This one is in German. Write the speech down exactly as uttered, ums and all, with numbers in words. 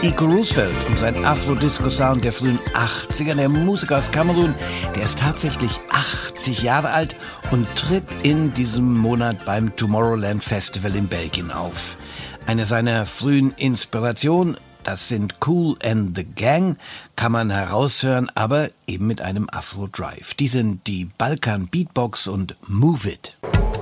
Dico Roosevelt und sein Afro-Disco-Sound der frühen achtziger. Der Musiker aus Kamerun, der ist tatsächlich achtzig Jahre alt und tritt in diesem Monat beim Tomorrowland Festival in Belgien auf. Eine seiner frühen Inspirationen, das sind Kool and the Gang, kann man heraushören, aber eben mit einem Afro-Drive. Die sind die Balkan Beatbox und Move It.